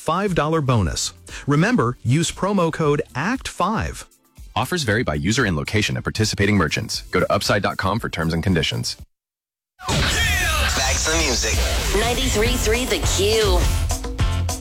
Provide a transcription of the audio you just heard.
$5 bonus. Remember, use promo code ACT5. Offers vary by user and location at participating merchants. Go to upside.com for terms and conditions. Back to the music. 93.3 The Q.